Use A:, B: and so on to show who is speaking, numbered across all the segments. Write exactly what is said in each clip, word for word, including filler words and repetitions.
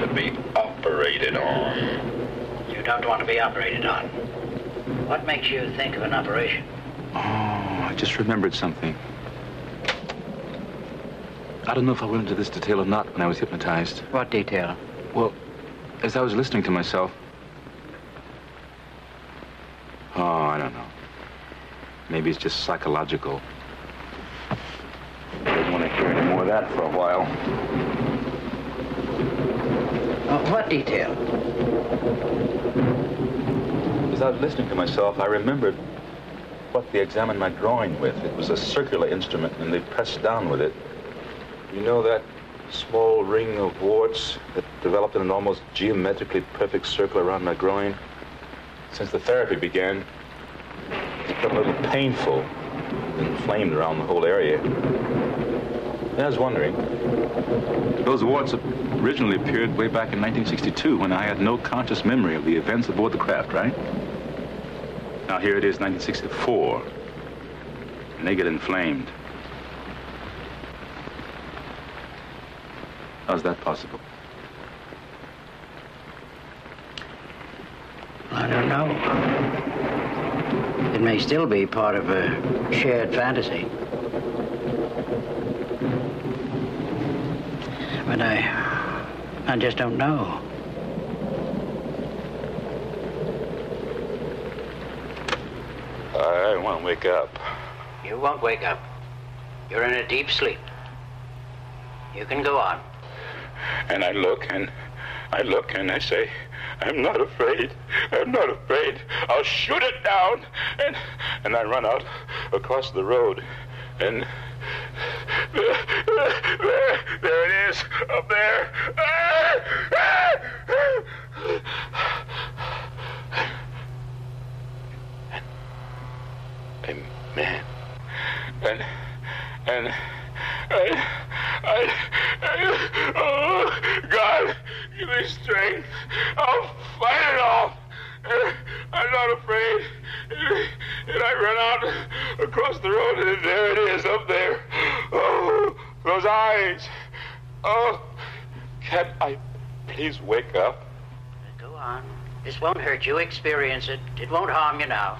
A: to be operated on.
B: You don't want to be operated on. What makes you think of an operation?
C: Oh, I just remembered something. I don't know if I went into this detail or not when I was hypnotized.
B: What detail?
C: Well, as I was listening to myself... Oh, I don't know. Maybe it's just psychological. I don't want to hear any more of that for a while.
B: Oh, what detail?
C: As I was listening to myself, I remembered what they examined my drawing with. It was a circular instrument, and they pressed down with it. You know that small ring of warts that developed in an almost geometrically perfect circle around my groin? Since the therapy began, it got a little painful and inflamed around the whole area. And I was wondering, those warts originally appeared way back in nineteen sixty-two when I had no conscious memory of the events aboard the craft, right? Now here it is, nineteen sixty-four, and they get inflamed. How's that possible?
B: I don't know. It may still be part of a shared fantasy. But I... I just don't know.
C: I won't wake up.
B: You won't wake up. You're in a deep sleep. You can go on.
C: And I look, and I look, and I say, I'm not afraid. I'm not afraid. I'll shoot it down. And and I run out across the road. And there, there, there it is, up there. And, and man, and and I, I, I, oh, God, give me strength. I'll fight it off. I'm not afraid. And I run out across the road, and there it is, up there. Oh, those eyes. Oh, can I please wake up?
B: Go on. This won't hurt you. Experience it. It won't harm you now.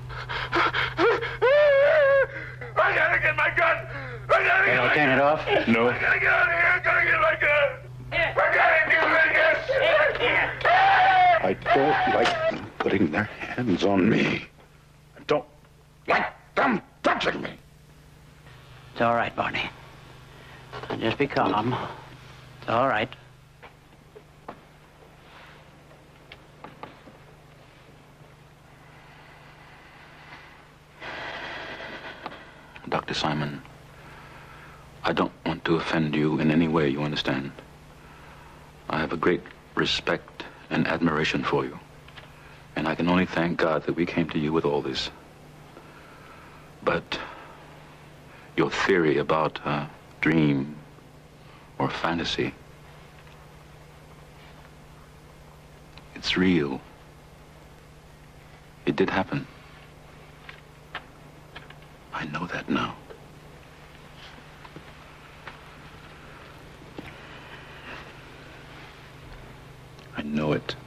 C: I gotta get my gun. I gotta
B: Hey,
C: get
B: I'll
C: my
B: turn
C: gun.
B: it off.
C: No. I gotta get out of here. I gotta get my gun. I gotta get my gun. I don't like them putting their hands on me. I don't like them touching me.
B: It's all right, Barney. Now just be calm. It's all right.
C: Doctor Simon, I don't want to offend you in any way, you understand? I have a great respect and admiration for you. And I can only thank God that we came to you with all this. But your theory about a dream or fantasy, it's real. It did happen. I know that now. I know it.